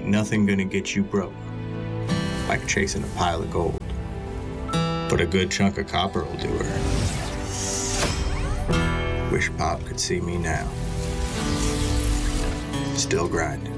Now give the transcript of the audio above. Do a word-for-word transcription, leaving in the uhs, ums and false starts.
Ain't nothing gonna get you broke, like chasing a pile of gold. But a good chunk of copper will do her. Wish Pop could see me now. Still grinding.